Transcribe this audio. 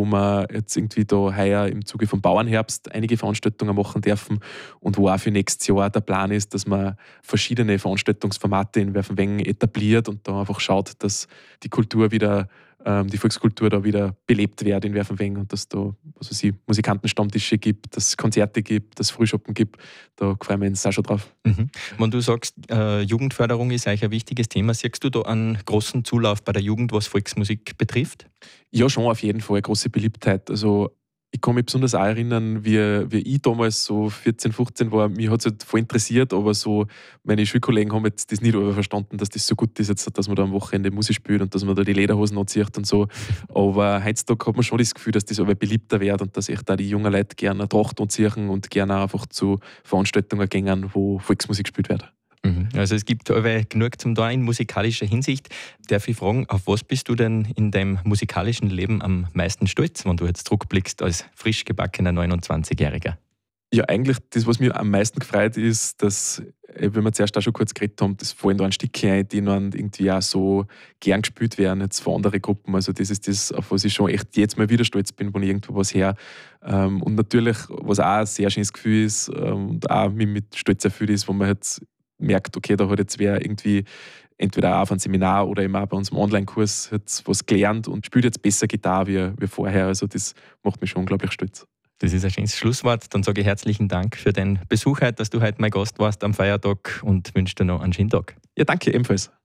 wo wir jetzt irgendwie da heuer im Zuge vom Bauernherbst einige Veranstaltungen machen dürfen und wo auch für nächstes Jahr der Plan ist, dass man verschiedene Veranstaltungsformate in Werfenwengen etabliert und da einfach schaut, dass die Kultur wieder, die Volkskultur da wieder belebt wird in Werfenwengen und dass da Musikantenstammtische gibt, dass es Konzerte gibt, dass es Frühschoppen gibt. Da freuen wir uns auch schon drauf. Mhm. Wenn du sagst, Jugendförderung ist eigentlich ein wichtiges Thema, siehst du da einen großen Zulauf bei der Jugend, was Volksmusik betrifft? Ja, schon auf jeden Fall eine große Beliebtheit. Also ich kann mich besonders auch erinnern, wie ich damals so 14, 15 war. Mich hat es halt voll interessiert, aber so meine Schulkollegen haben jetzt das nicht verstanden, dass das so gut ist, jetzt, dass man da am Wochenende Musik spielt und dass man da die Lederhosen anzieht und so. Aber heutzutage hat man schon das Gefühl, dass das aber beliebter wird und dass echt auch die jungen Leute gerne eine Tracht anziehen und gerne auch einfach zu Veranstaltungen gehen, wo Volksmusik gespielt wird. Also es gibt aber genug zum Tun in musikalischer Hinsicht. Darf ich fragen, auf was bist du denn in deinem musikalischen Leben am meisten stolz, wenn du jetzt zurückblickst als frisch gebackener 29-Jähriger? Ja, eigentlich das, was mich am meisten gefreut ist, dass, wenn wir zuerst auch schon kurz geredet haben, das fallen da ein Stückchen ein, die dann irgendwie auch so gern gespielt werden jetzt von anderen Gruppen. Also das ist das, auf was ich schon echt jetzt mal wieder stolz bin, wenn ich irgendwo was her. Und natürlich, was auch ein sehr schönes Gefühl ist und auch mich mit Stolz erfüllt ist, wo man jetzt merkt, okay, da hat jetzt wer irgendwie entweder auch auf einem Seminar oder eben auch bei uns im Online-Kurs jetzt was gelernt und spielt jetzt besser Gitarre wie vorher. Also das macht mich schon unglaublich stolz. Das ist ein schönes Schlusswort. Dann sage ich herzlichen Dank für den Besuch heute, dass du heute mein Gast warst am Feiertag und wünsche dir noch einen schönen Tag. Ja, danke, ebenfalls.